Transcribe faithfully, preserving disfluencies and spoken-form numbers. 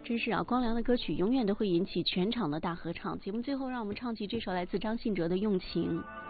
真是啊，光良的歌曲永远都会引起全场的大合唱。节目最后，让我们唱起这首来自张信哲的《用情》。